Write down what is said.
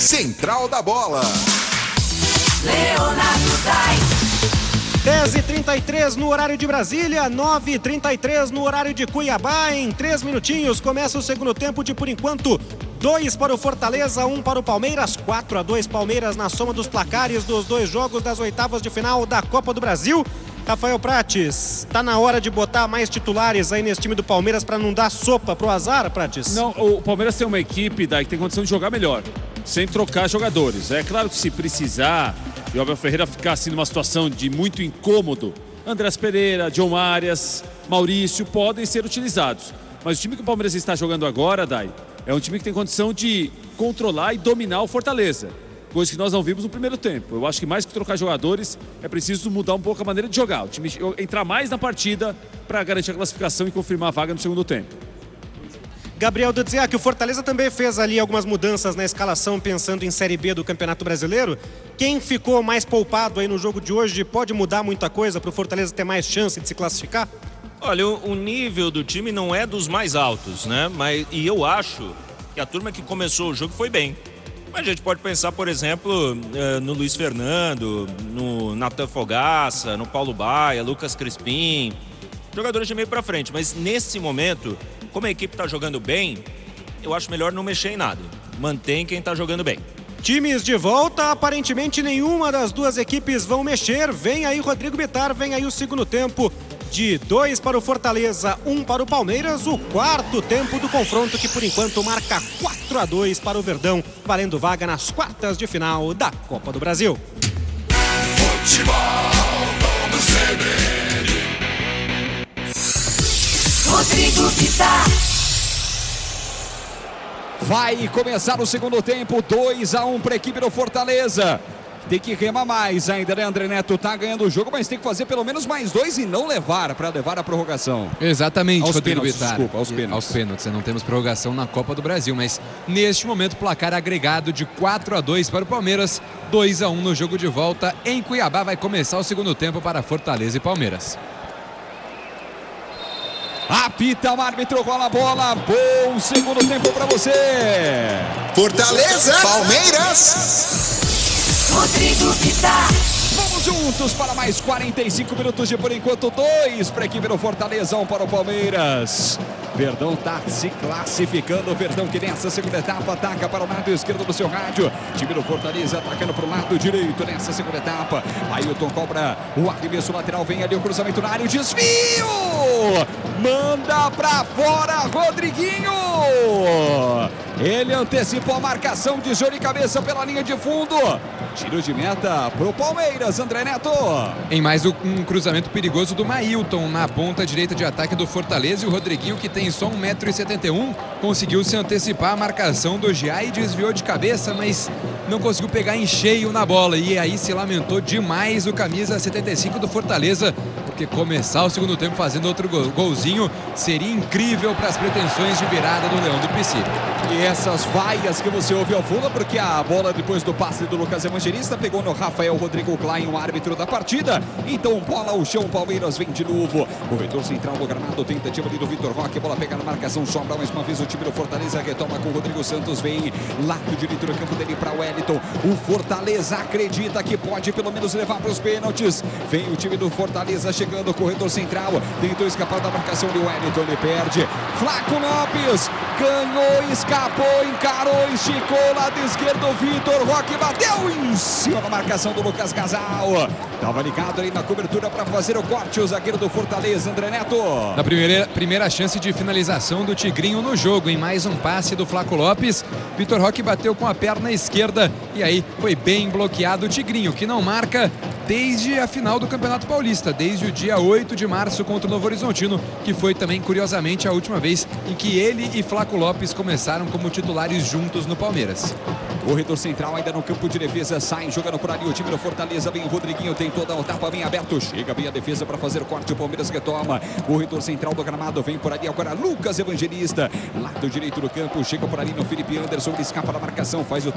Central da Bola. Leonardo Dais. 10h33 no horário de Brasília, 9h33 no horário de Cuiabá. Em 3 minutinhos começa o segundo tempo de, por enquanto, 2 para o Fortaleza, 1 para o Palmeiras. 4-2 Palmeiras na soma dos placares dos dois jogos das oitavas de final da Copa do Brasil. Rafael Prates, tá na hora de botar mais titulares aí nesse time do Palmeiras para não dar sopa pro azar, Prates? Não, o Palmeiras tem uma equipe daí que tem condição de jogar melhor, sem trocar jogadores. É claro que se precisar e o Abel Ferreira ficar assim numa situação de muito incômodo, Andrés Pereira, John Arias, Maurício podem ser utilizados. Mas o time que o Palmeiras está jogando agora, Dai, é um time que tem condição de controlar e dominar o Fortaleza. Coisa que nós não vimos no primeiro tempo. Eu acho que mais que trocar jogadores, é preciso mudar um pouco a maneira de jogar. O time entrar mais na partida para garantir a classificação e confirmar a vaga no segundo tempo. Gabriel Dudziak, o Fortaleza também fez ali algumas mudanças na escalação pensando em Série B do Campeonato Brasileiro. Quem ficou mais poupado aí no jogo de hoje pode mudar muita coisa para o Fortaleza ter mais chance de se classificar? Olha, o nível do time não é dos mais altos, né? E eu acho que a turma que começou o jogo foi bem. A gente pode pensar, por exemplo, no Luiz Fernando, no Natan Fogaça, no Paulo Baia, Lucas Crispim, jogadores de meio para frente. Mas nesse momento, como a equipe está jogando bem, eu acho melhor não mexer em nada. Mantém quem está jogando bem. Times de volta, aparentemente nenhuma das duas equipes vão mexer. Vem aí Rodrigo Bitar, vem aí o segundo tempo de 2 para o Fortaleza, 1 para o Palmeiras. O quarto tempo do confronto que por enquanto marca 4-2 para o Verdão, valendo vaga nas quartas de final da Copa do Brasil. Futebol como CBN. Rodrigo Bitar. Vai começar o segundo tempo, 2-1 para a equipe do Fortaleza. Tem que remar mais ainda, né? André Neto tá ganhando o jogo, mas tem que fazer pelo menos mais 2 e não levar para levar a prorrogação. Exatamente, aos Rodrigo pênaltis, Bitar. desculpa, aos pênaltis. Aos pênaltis, não temos prorrogação na Copa do Brasil, mas neste momento placar agregado de 4-2 para o Palmeiras, 2-1 no jogo de volta em Cuiabá. Vai começar o segundo tempo para Fortaleza e Palmeiras. Apita o árbitro, rola a bola. Bom segundo tempo para você. Fortaleza, Palmeiras. Rodrigo Bitar. Vamos juntos para mais 45 minutos de por enquanto 2 para a equipe do Fortaleza, 1 para o Palmeiras. Verdão está se classificando. Verdão que nessa segunda etapa ataca para o lado esquerdo do seu rádio. Time do Fortaleza atacando para o lado direito nessa segunda etapa. Ailton cobra o arremesso lateral. Vem ali o cruzamento na área. Desvio! Manda para fora, Rodriguinho! Ele antecipou a marcação, desviou de cabeça pela linha de fundo. Tiro de meta para o Palmeiras, André Neto. Em mais um cruzamento perigoso do Mailton na ponta direita de ataque do Fortaleza. E o Rodriguinho, que tem só 1,71 m, conseguiu se antecipar a marcação do Gia e desviou de cabeça, mas não conseguiu pegar em cheio na bola. E aí se lamentou demais o camisa 75 do Fortaleza, porque começar o segundo tempo fazendo outro golzinho seria incrível para as pretensões de virada do Leão do Pici. E essas vaias que você ouve ao fundo, porque a bola depois do passe do Lucas Evangelista pegou no Rafael Rodrigo Klein, o árbitro da partida. Então bola ao chão, Palmeiras vem de novo. Corredor central do gramado, tentativa ali do Vitor Roque, bola pega na marcação, sobra mais uma vez o time do Fortaleza, retoma com o Rodrigo Santos, vem lado direito do campo dele para o Wellington. O Fortaleza acredita que pode pelo menos levar para os pênaltis. Vem o time do Fortaleza chegando, corredor central, tentou escapar da marcação de Wellington, ele perde. Flaco Lopes ganhou, escapou, encarou, esticou, lado esquerdo, Vitor Roque bateu em cima da marcação do Lucas Casal. Tava ligado aí na cobertura para fazer o corte, o zagueiro do Fortaleza, André Neto. Na primeira chance de finalização do Tigrinho no jogo, em mais um passe do Flaco Lopes, Vitor Roque bateu com a perna esquerda e aí foi bem bloqueado o Tigrinho, que não marca desde a final do Campeonato Paulista, desde o dia 8 de março contra o Novo Horizontino, que foi também, curiosamente, a última vez em que ele e Flaco Lopes começaram como titulares juntos no Palmeiras. Corredor central ainda no campo de defesa, sai jogando por ali o time do Fortaleza, vem o Rodriguinho, tem toda a etapa, vem aberto, chega bem a defesa para fazer o corte, o Palmeiras retoma, corredor central do gramado, vem por ali agora Lucas Evangelista, lado direito do campo, chega por ali no Felipe Anderson, ele escapa da marcação, faz o